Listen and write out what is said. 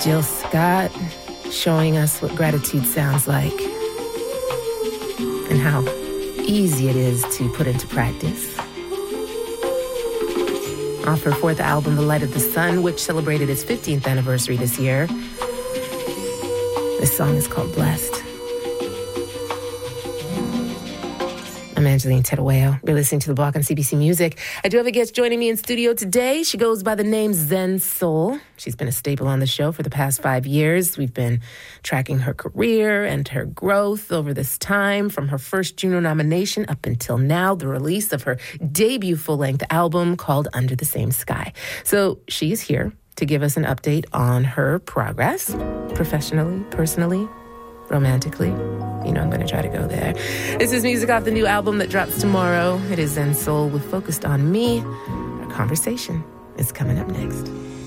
Jill Scott showing us what gratitude sounds like and how easy it is to put into practice. Off her fourth album, The Light of the Sun, which celebrated its 15th anniversary this year. This song is called Blessed. I'm Angeline Terueo. You're listening to The Block on CBC Music. I do have a guest joining me in studio today. She goes by the name Zen Soul. She's been a staple on the show for the past 5 years. We've been tracking her career and her growth over this time, from her first Juno nomination up until now, the release of her debut full-length album called Under the Same Sky. So she is here to give us an update on her progress, professionally, personally, romantically. You know I'm going to try to go there. This is music off the new album that drops tomorrow. It is Zen Soul with Focused on Me. Our conversation is coming up next.